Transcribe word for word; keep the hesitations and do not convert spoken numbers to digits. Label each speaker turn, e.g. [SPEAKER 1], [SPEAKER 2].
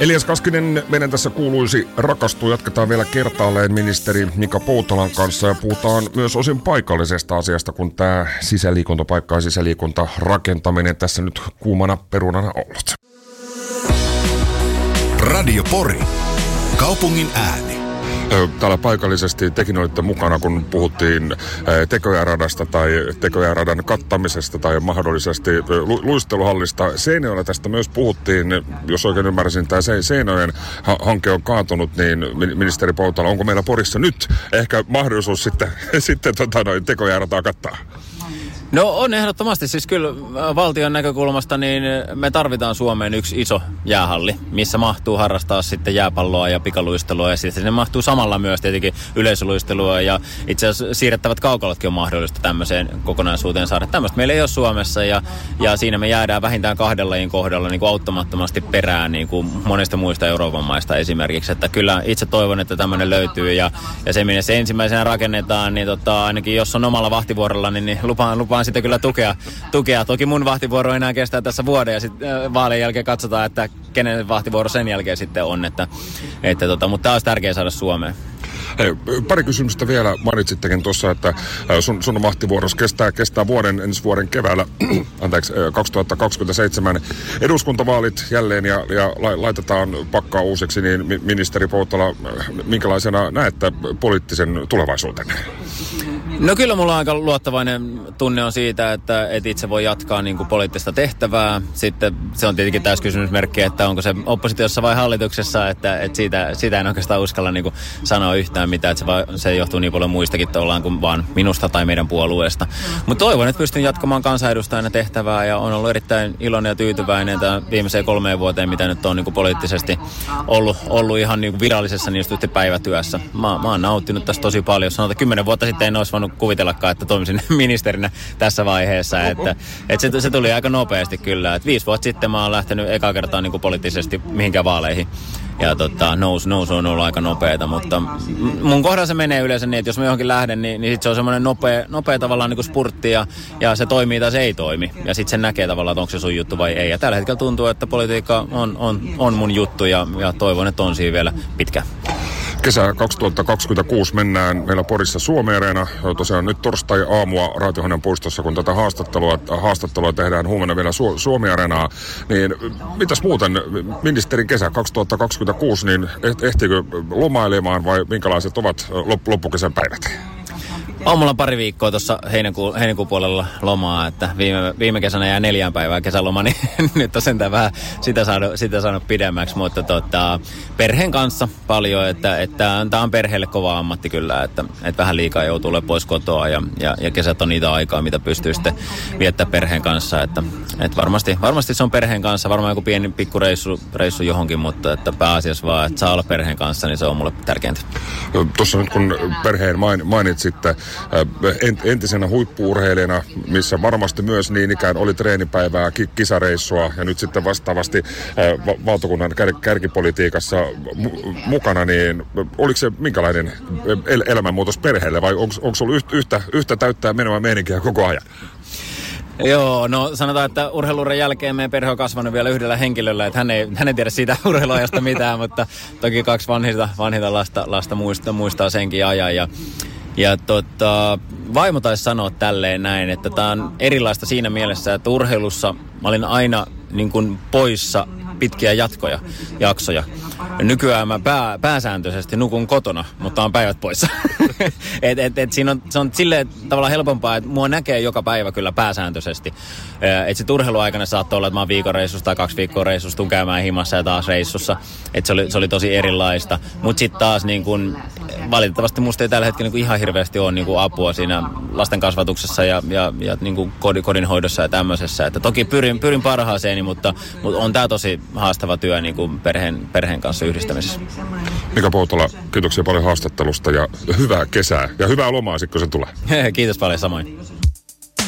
[SPEAKER 1] Elias Kaskinen, meidän tässä kuuluisi rakastuu. Jatketaan vielä kertaalleen ministeri Mika Poutalan kanssa ja puhutaan myös osin paikallisesta asiasta, kun tämä sisäliikuntapaikka ja sisäliikuntarakentaminen tässä nyt kuumana perunana ollut.
[SPEAKER 2] Radio Pori. Kaupungin ääni.
[SPEAKER 1] Täällä paikallisesti tekin olitte mukana, kun puhuttiin Tekojäradasta tai Tekojäradan kattamisesta tai mahdollisesti lu- luisteluhallista. Seinäjoella tästä myös puhuttiin, jos oikein ymmärsin, tämä Seinäjoen ha- hanke on kaatunut, niin ministeri Poutala, onko meillä Porissa nyt ehkä mahdollisuus sitten, sitten tota noin Tekojäradaa kattaa?
[SPEAKER 3] No on ehdottomasti, siis kyllä valtion näkökulmasta niin me tarvitaan Suomeen yksi iso jäähalli, missä mahtuu harrastaa sitten jääpalloa ja pikaluistelua ja sitten sinne mahtuu samalla myös tietenkin yleisöluistelua ja itse asiassa siirrettävät kaukalotkin on mahdollista tämmöiseen kokonaisuuteen saada. Tämmöistä meillä ei ole Suomessa ja, ja siinä me jäädään vähintään kahden lajin kohdalla niin kuin auttamattomasti perään niin kuin monista muista Euroopan maista esimerkiksi, että kyllä itse toivon, että tämmöinen löytyy ja, ja se minne se ensimmäisenä rakennetaan, niin tota, ainakin jos on omalla vahtivuorolla, niin, niin lupaan, lupaan sitten kyllä tukea, tukea. Toki mun vahtivuoro enää kestää tässä vuoden ja sitten äh, vaalien jälkeen katsotaan, että kenen vahtivuoro sen jälkeen sitten on. Että, että tota, mutta tämä olisi tärkeää saada Suomeen.
[SPEAKER 1] Hei, pari kysymystä vielä. Mainitsittekin tuossa, että sun, sun vahtivuoros kestää, kestää vuoden, ensi vuoden keväällä, anteeksi, kaksituhattakaksikymmentäseitsemän eduskuntavaalit jälleen ja, ja laitetaan pakkaa uusiksi, niin ministeri Poutala, minkälaisena näette poliittisen tulevaisuuden?
[SPEAKER 3] No kyllä mulla on aika luottavainen tunne on siitä, että, että itse voi jatkaa niin kuin poliittista tehtävää. Sitten se on tietenkin täys kysymysmerkki, että onko se oppositiossa vai hallituksessa, että, että siitä, siitä en oikeastaan uskalla niin kuin sanoa yhtään mitään, että se, va, se johtuu niin paljon muistakin tavallaan kuin vaan minusta tai meidän puolueesta. Mutta toivon, että pystyn jatkamaan kansanedustajana tehtävää ja on ollut erittäin iloinen ja tyytyväinen tämän viimeiseen kolmeen vuoteen, mitä nyt on niin kuin poliittisesti ollut, ollut ihan niin kuin virallisessa niin just päivätyössä. Mä, mä oon nauttinut tästä tosi paljon. Sanotaan, että kymmenen vuotta sitten en olisi voinut kuvitellakaan, että toimisin ministerinä tässä vaiheessa. Että, että se, se tuli aika nopeasti kyllä. Että viisi vuotta sitten mä oon lähtenyt eka kertaa niin kuin poliittisesti mihinkään vaaleihin. Ja tota, nousu, nousu on ollut aika nopeata, mutta mun kohdalla se menee yleensä niin, että jos mä johonkin lähden, niin, niin sit se on semmoinen nopea, nopea tavallaan niin kuin spurtti ja, ja se toimii tai se ei toimi. Ja sitten se näkee tavallaan, että onko se sun juttu vai ei. Ja tällä hetkellä tuntuu, että politiikka on, on, on mun juttu ja, ja toivon, että on siinä vielä pitkä.
[SPEAKER 1] Kesä kaksituhattakaksikymmentäkuusi mennään meillä Porissa Suomi-areena. Tosiaan nyt torstai-aamua Raatiohannan puistossa, kun tätä haastattelua, haastattelua tehdään huomenna vielä Su- Suomi-areenaa. Niin mitäs muuten ministerin kesä kaksituhattakaksikymmentäkuusi, niin ehtiikö lomailemaan vai minkälaiset ovat loppukesän päivät?
[SPEAKER 3] On mulla pari viikkoa tuossa heinäkuun, heinäkuun puolella lomaa, että viime, viime kesänä jää neljään päivää kesäloma, niin nyt on sentään vähän sitä saanut, sitä saanut pidemmäksi, mutta tota, perheen kanssa paljon, että, että tämä on perheelle kova ammatti kyllä, että, että vähän liikaa joutuu olemaan pois kotoa ja, ja, ja kesät on niitä aikaa, mitä pystyy sitten viettämään perheen kanssa, että, että varmasti, varmasti se on perheen kanssa, varmaan joku pieni pikkureissu reissu johonkin, mutta että pääasiassa vaan, että saa olla perheen kanssa, niin se on mulle tärkeintä.
[SPEAKER 1] Tuossa nyt kun perheen mainitsitte, entisenä huippu-urheilijana, missä varmasti myös niin ikään oli treenipäivää, kisareissua ja nyt sitten vastaavasti valtakunnan kär- kärkipolitiikassa mukana, niin oliko se minkälainen el- elämänmuutos perheelle vai onko ollut yhtä, yhtä täyttää menemään meininkiä koko ajan?
[SPEAKER 3] Joo, no sanotaan, että urheiluuran jälkeen meidän perhe on kasvanut vielä yhdellä henkilöllä, että hän ei, hän ei tiedä siitä urheiluajasta mitään, mutta toki kaksi vanhinta, vanhinta lasta, lasta muistaa, muistaa senkin ajan ja Ja tota, vaimo taisi sanoa tälleen näin, että tämä on erilaista siinä mielessä, että urheilussa mä olin aina niin kuin poissa pitkiä jatkoja, jaksoja. Ja nykyään mä pää, pääsääntöisesti nukun kotona, mutta on päivät poissa. et, et, et siinä on, se on silleen tavallaan helpompaa, että mua näkee joka päivä kyllä pääsääntöisesti. Että sit urheiluaikana saattoi olla, että mä oon viikon reissussa tai kaksi viikkoa reissussa, tuun käymään himassa ja taas reissussa. Että se oli, se oli tosi erilaista. Mutta sitten taas niin kun, valitettavasti musta ei tällä hetkellä niin ihan hirveästi ole niin kun apua siinä lasten kasvatuksessa ja, ja, ja niin kun kodinhoidossa ja tämmöisessä. Että toki pyrin, pyrin parhaaseeni, mutta, mutta on tää tosi haastava työ niin kun perheen, perheen kanssa yhdistämisessä.
[SPEAKER 1] Mika Poutala, kiitoksia paljon haastattelusta ja hyvää kesää ja hyvää lomaa sitten, kun se tulee.
[SPEAKER 3] Kiitos paljon, samoin.